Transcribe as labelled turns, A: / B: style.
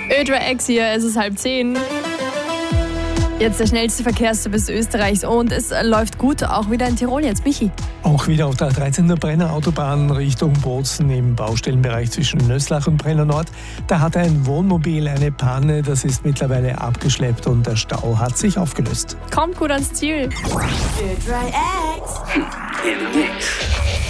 A: Ö3X hier, es ist 9:30. Jetzt der schnellste Verkehrsservice Österreichs und es läuft gut, auch wieder in Tirol jetzt. Michi.
B: Auch wieder auf der 13. Brenner Autobahn Richtung Bozen im Baustellenbereich zwischen Nöslach und Brenner Nord. Da hatte ein Wohnmobil eine Panne, das ist mittlerweile abgeschleppt und der Stau hat sich aufgelöst.
A: Kommt gut ans Ziel.
C: Ö3X.
D: Im Mix.